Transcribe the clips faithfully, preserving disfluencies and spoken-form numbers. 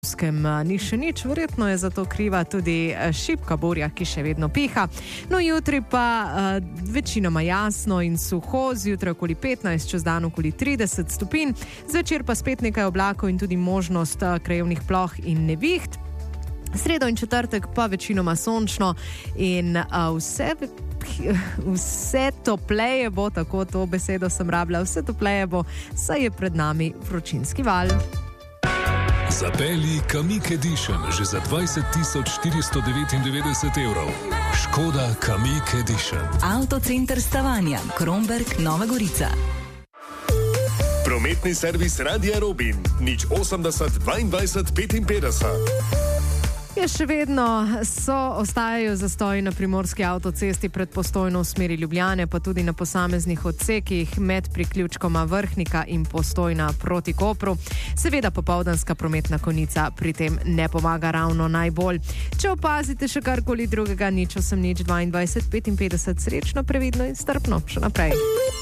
Ni še nič, verjetno je za to kriva tudi šibka burja, ki še vedno piha. No, jutri pa uh, večinoma jasno in suho, zjutraj okoli petnajst, čez dan okoli trideset stopinj, zvečer pa spet nekaj oblakov in tudi možnost uh, krajevnih ploh in neviht. Sredo in četrtek pa večinoma sončno in uh, vse, vse topleje bo, tako to besedo sem rabila, vse topleje bo, saj je pred nami vročinski val. Zapelji Kamiq Edition že za dvajset tisoč štiristo devetindevetdeset evrov. Škoda Kamiq Edition. Avtocenter Stavanja, Kromberk, Nova Gorica. Prometni servis Radia Robin, nič osemdeset dvaindvajset petinpetdeset. Je še vedno so, ostajajo zastoji na primorski avtocesti pred Postojno v smeri Ljubljane, pa tudi na posameznih odsekih med priključkoma Vrhnika in Postojna proti Kopru. Seveda popoldanska prometna konica pri tem ne pomaga ravno najbolj. Če opazite še karkoli drugega, nič osem nič dvaindvajset petinpetdeset, srečno, previdno in strpno. Še naprej.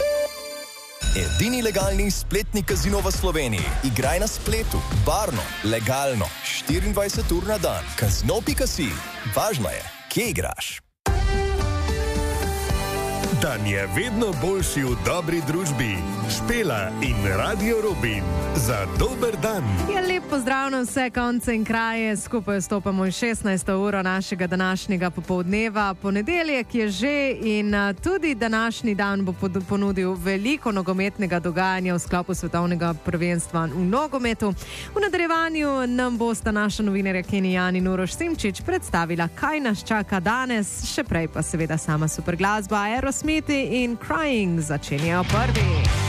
Edini legalni spletni kazino v Sloveniji. Igraj na spletu, varno, legalno, štiriindvajset ur na dan. Kazino pika si. Važno je, kje igraš. Dan je vedno boljši v dobri družbi. Špela in Radio Robin. Za dober dan. Ja, lep pozdrav na vse konce in kraje. Skupaj vstopamo v šestnajsto uro našega današnjega popoldneva. Ponedeljek je že in tudi današnji dan bo ponudil veliko nogometnega dogajanja v sklopu svetovnega prvenstva v nogometu. V nadaljevanju nam bosta naša novinarja Kenny Jan in Uroš Simčič predstavila, kaj nas čaka danes. Še prej pa seveda sama super glasba Aerosmith in Crying začenjajo prvi.